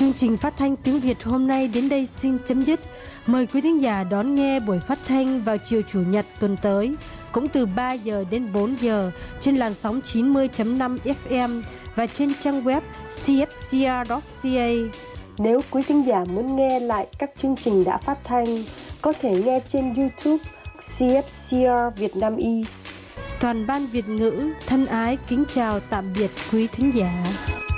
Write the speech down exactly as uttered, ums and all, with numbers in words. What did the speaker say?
Chương trình phát thanh tiếng Việt hôm nay đến đây xin chấm dứt. Mời quý thính giả đón nghe buổi phát thanh vào chiều Chủ nhật tuần tới, cũng từ ba giờ đến bốn giờ trên làn sóng chín mươi chấm năm ép em và trên trang web xê ép xê rờ chấm ca. Nếu quý thính giả muốn nghe lại các chương trình đã phát thanh, có thể nghe trên YouTube xê ép xê rờ Việt Nam East. Toàn ban Việt ngữ thân ái kính chào tạm biệt quý thính giả.